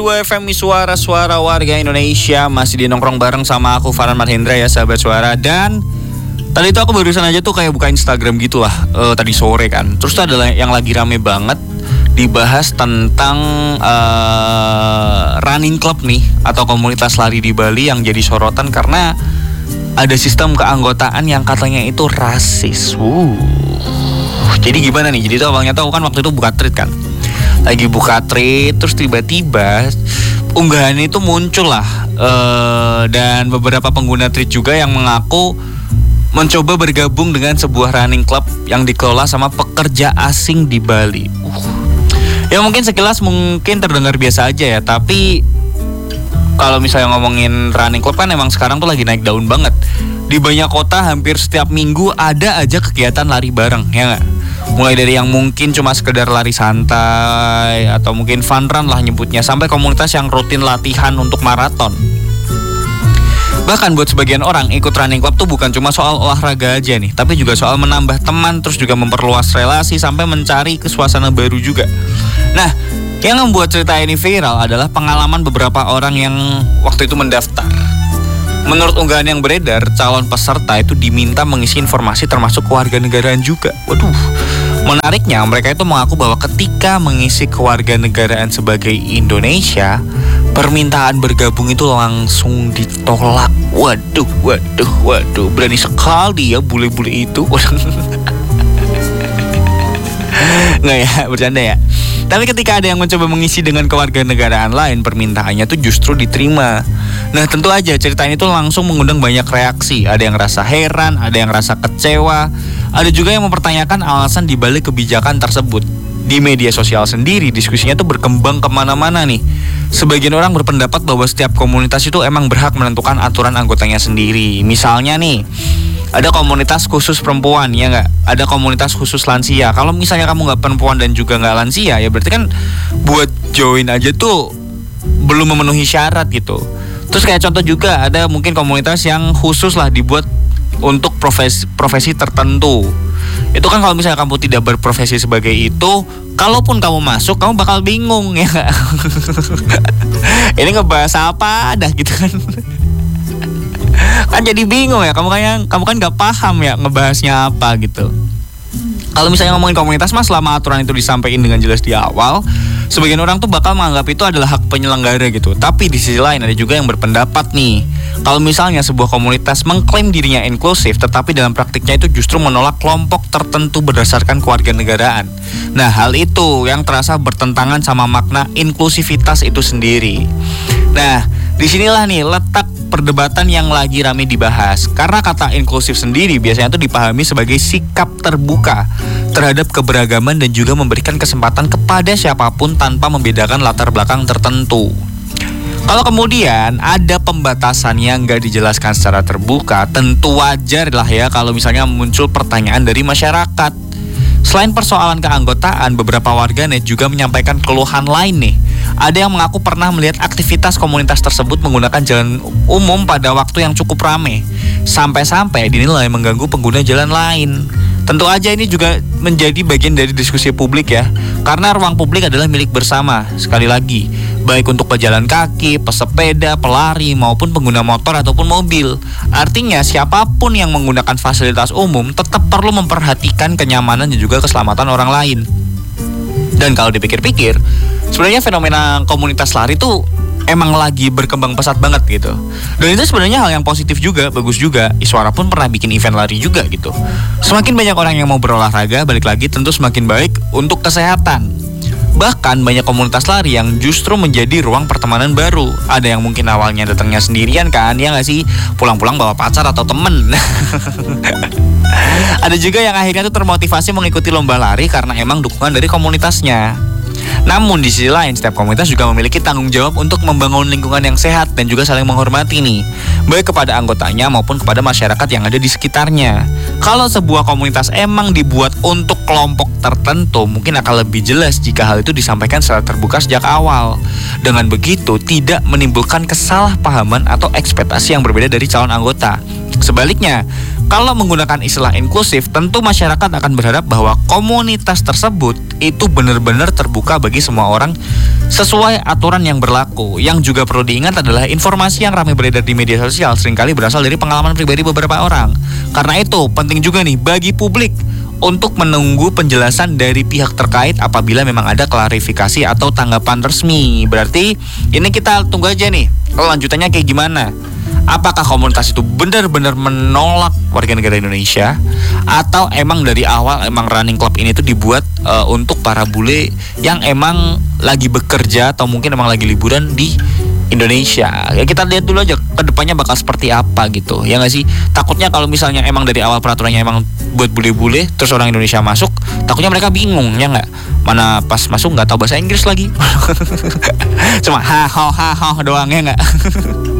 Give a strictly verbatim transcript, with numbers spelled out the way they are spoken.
dua F M Suara-suara warga Indonesia. Masih di nongkrong bareng sama aku Farhan Marhendra ya sahabat suara. Dan tadi tuh aku barusan aja tuh kayak buka Instagram gitu lah uh, tadi sore kan. Terus tuh ada yang lagi rame banget dibahas tentang uh, running club nih atau komunitas lari di Bali yang jadi sorotan karena ada sistem keanggotaan yang katanya itu rasis. Uh. Jadi gimana nih? Jadi tuh awalnya tuh aku kan waktu itu buka thread kan. Lagi buka thread terus tiba-tiba unggahan itu muncul lah uh, dan beberapa pengguna thread juga yang mengaku mencoba bergabung dengan sebuah running club yang dikelola sama pekerja asing di Bali. Uh. Ya mungkin sekilas mungkin terdengar biasa aja ya, tapi kalau misalnya ngomongin running club kan emang sekarang tuh lagi naik daun banget. Di banyak kota hampir setiap minggu ada aja kegiatan lari bareng, ya nggak? Mulai dari yang mungkin cuma sekedar lari santai atau mungkin fun run lah nyebutnya, sampai komunitas yang rutin latihan untuk maraton. Bahkan buat sebagian orang ikut running club tuh bukan cuma soal olahraga aja nih, tapi juga soal menambah teman, terus juga memperluas relasi sampai mencari suasana baru juga. Nah, yang membuat cerita ini viral adalah pengalaman beberapa orang yang waktu itu mendaftar. Menurut unggahan yang beredar, calon peserta itu diminta mengisi informasi termasuk kewarganegaraan juga. Waduh, menariknya mereka itu mengaku bahwa ketika mengisi kewarganegaraan sebagai Indonesia, permintaan bergabung itu langsung ditolak. Waduh, waduh, waduh, berani sekali ya bule-bule itu. Nggak ya, bercanda ya. Tapi ketika ada yang mencoba mengisi dengan kewarganegaraan lain, permintaannya tuh justru diterima. Nah tentu aja cerita ini tuh langsung mengundang banyak reaksi. Ada yang rasa heran, ada yang rasa kecewa, ada juga yang mempertanyakan alasan dibalik kebijakan tersebut. Di media sosial sendiri diskusinya tuh berkembang kemana-mana nih. Sebagian orang berpendapat bahwa setiap komunitas itu emang berhak menentukan aturan anggotanya sendiri. Misalnya nih, ada komunitas khusus perempuan, ya nggak? Ada komunitas khusus lansia. Kalau misalnya kamu nggak perempuan dan juga nggak lansia, ya berarti kan buat join aja tuh belum memenuhi syarat gitu. Terus kayak contoh juga ada mungkin komunitas yang khusus lah dibuat untuk profesi profesi tertentu. Itu kan kalau misalnya kamu tidak berprofesi sebagai itu, kalaupun kamu masuk, kamu bakal bingung ya nggak? Ini ngebahas apa dah gitu kan? Kan jadi bingung ya, kamu kan kamu kan nggak paham ya ngebahasnya apa gitu. Kalau misalnya ngomongin komunitas mas, selama aturan itu disampaikan dengan jelas di awal, sebagian orang tuh bakal menganggap itu adalah hak penyelenggara gitu. Tapi di sisi lain ada juga yang berpendapat nih, kalau misalnya sebuah komunitas mengklaim dirinya inklusif, tetapi dalam praktiknya itu justru menolak kelompok tertentu berdasarkan kewarganegaraan. Nah hal itu yang terasa bertentangan sama makna inklusivitas itu sendiri. Nah disinilah nih letak perdebatan yang lagi ramai dibahas. Karena kata inklusif sendiri biasanya tuh dipahami sebagai sikap terbuka terhadap keberagaman dan juga memberikan kesempatan kepada siapapun tanpa membedakan latar belakang tertentu. Kalau kemudian ada pembatasan yang nggak dijelaskan secara terbuka, tentu wajar lah ya kalau misalnya muncul pertanyaan dari masyarakat. Selain persoalan keanggotaan, beberapa warganet juga menyampaikan keluhan lain nih. Ada yang mengaku pernah melihat aktivitas komunitas tersebut menggunakan jalan umum pada waktu yang cukup ramai, sampai-sampai dinilai mengganggu pengguna jalan lain. Tentu aja ini juga menjadi bagian dari diskusi publik ya, karena ruang publik adalah milik bersama. Sekali lagi, baik untuk pejalan kaki, pesepeda, pelari, maupun pengguna motor ataupun mobil. Artinya siapapun yang menggunakan fasilitas umum tetap perlu memperhatikan kenyamanan dan juga keselamatan orang lain. Dan kalau dipikir-pikir, sebenarnya fenomena komunitas lari tuh emang lagi berkembang pesat banget gitu. Dan itu sebenarnya hal yang positif juga, bagus juga. Iswara pun pernah bikin event lari juga gitu. Semakin banyak orang yang mau berolahraga, balik lagi tentu semakin baik untuk kesehatan. Bahkan banyak komunitas lari yang justru menjadi ruang pertemanan baru. Ada yang mungkin awalnya datangnya sendirian kan, ya nggak sih? Pulang-pulang bawa pacar atau temen. Ada juga yang akhirnya tuh termotivasi mengikuti lomba lari karena emang dukungan dari komunitasnya. Namun di sisi lain, setiap komunitas juga memiliki tanggung jawab untuk membangun lingkungan yang sehat dan juga saling menghormati nih, baik kepada anggotanya maupun kepada masyarakat yang ada di sekitarnya. Kalau sebuah komunitas emang dibuat untuk kelompok tertentu, mungkin akan lebih jelas jika hal itu disampaikan secara terbuka sejak awal. Dengan begitu, tidak menimbulkan kesalahpahaman atau ekspektasi yang berbeda dari calon anggota. Sebaliknya, kalau menggunakan istilah inklusif, tentu masyarakat akan berharap bahwa komunitas tersebut itu benar-benar terbuka bagi semua orang sesuai aturan yang berlaku. Yang juga perlu diingat adalah informasi yang ramai beredar di media sosial seringkali berasal dari pengalaman pribadi beberapa orang. Karena itu penting juga nih bagi publik untuk menunggu penjelasan dari pihak terkait apabila memang ada klarifikasi atau tanggapan resmi. Berarti ini kita tunggu aja nih lanjutannya kayak gimana. Apakah komunitas itu benar-benar menolak warga negara Indonesia, atau emang dari awal emang running club ini tuh dibuat uh, untuk para bule yang emang lagi bekerja atau mungkin emang lagi liburan di Indonesia. Ya kita lihat dulu aja kedepannya bakal seperti apa gitu. Ya nggak sih? Takutnya kalau misalnya emang dari awal peraturannya emang buat bule-bule, terus orang Indonesia masuk, takutnya mereka bingung ya nggak? Mana pas masuk nggak tahu bahasa Inggris lagi. Cuma ha ha ha ha doang ya nggak?